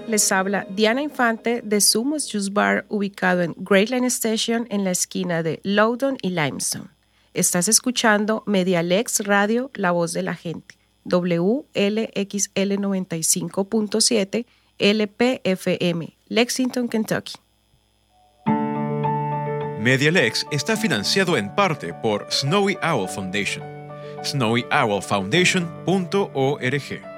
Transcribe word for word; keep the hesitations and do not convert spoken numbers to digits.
Les habla Diana Infante de Sumos Juice Bar, ubicado en Great Line Station en la esquina de Loudoun y Limestone. Estás escuchando Medialex Radio, la voz de la gente, W L X L noventa y cinco punto siete L P F M, Lexington, Kentucky. Medialex está financiado en parte por Snowy Owl Foundation. snowy owl foundation punto org